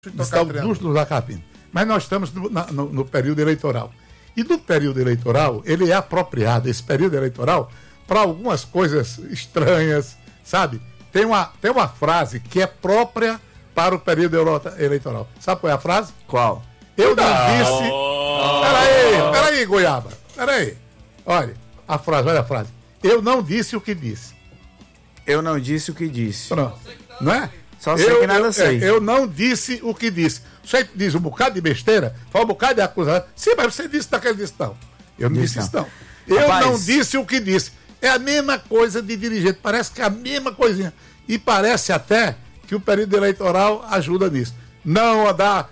do da Carpina. Mas nós estamos no período eleitoral. E no período eleitoral, ele é apropriado, esse período eleitoral, para algumas coisas estranhas, sabe? Tem uma frase que é própria para o período eleitoral. Sabe qual é a frase? Qual? Eu não disse... Peraí, Goiaba. Peraí. Olha a frase. Eu não disse o que disse. Eu não disse o que disse. Pronto. Não é? Só sei que nada sei. Eu não disse o que disse. Você diz um bocado de besteira, fala um bocado de acusação. Sim, mas você disse daquele disse não. Eu não disse isso não. Eu não disse o que disse. É a mesma coisa de dirigente. Parece que é a mesma coisinha. E parece até que o período eleitoral ajuda nisso. Não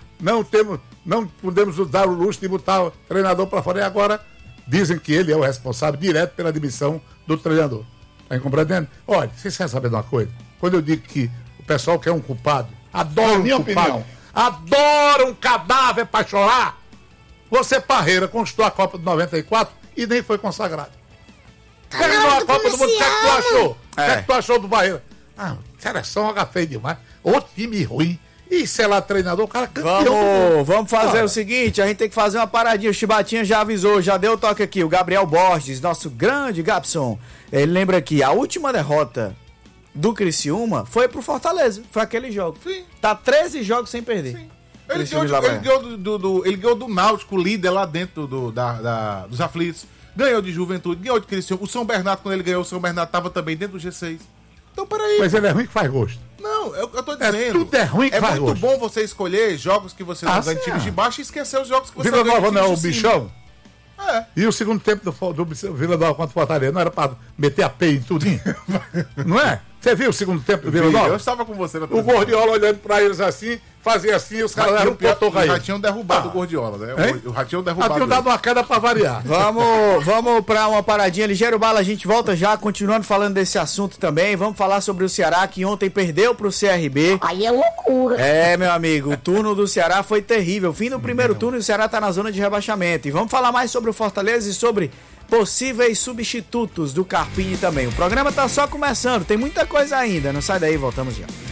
podemos dar o luxo de botar o treinador para fora. E agora dizem que ele é o responsável direto pela demissão do treinador. Está compreendendo? Olha, vocês querem saber de uma coisa? Quando eu digo que o pessoal quer um culpado, adora um culpado, adora um cadáver para chorar, você, Parreira, conquistou a Copa de 94 e nem foi consagrado. Terminou a Copa do Mundo, o que é que tu achou? O que é que tu achou do Parreira? Seleção H feio demais, outro time ruim. E sei lá, treinador, o cara campeão. Vamos fazer o seguinte, a gente tem que fazer uma paradinha. O Chibatinha já avisou, já deu o toque aqui. O Gabriel Borges, nosso grande Gabson, ele lembra aqui, a última derrota do Criciúma foi pro Fortaleza, foi aquele jogo. Sim. Tá 13 jogos sem perder. Sim. Ele ganhou do Náutico, líder lá dentro dos aflitos. Ganhou de Juventude, ganhou de Criciúma. O São Bernardo, quando ele ganhou, o São Bernardo tava também dentro do G6. Então, peraí. Mas ele é ruim que faz gosto. Não, eu tô dizendo. Tudo é ruim que faz gosto. É muito bom você escolher jogos que você não ganha de times de baixo e esquecer os jogos que você Vila ganha Nova de não é o times de cima. bichão? É. E o segundo tempo do Vila Nova contra o Fortaleza não era pra meter a peia em tudinho? Não é? Você viu o segundo tempo do Vila Nova? Eu estava com você na O Gordiola olhando pra eles assim, fazia assim e os caras eram o Ratinho derrubado o Gordiola, né? O Ratinho derrubado. Ratinho dado uma queda pra variar. Vamos pra uma paradinha. Ligeiro Bala, a gente volta já, continuando falando desse assunto também. Vamos falar sobre o Ceará, que ontem perdeu pro CRB. Aí é loucura. É, meu amigo, o turno do Ceará foi terrível. Fim do primeiro turno e o Ceará tá na zona de rebaixamento. E vamos falar mais sobre o Fortaleza e sobre possíveis substitutos do Carpini também. O programa tá só começando, tem muita coisa ainda. Não sai daí, voltamos já.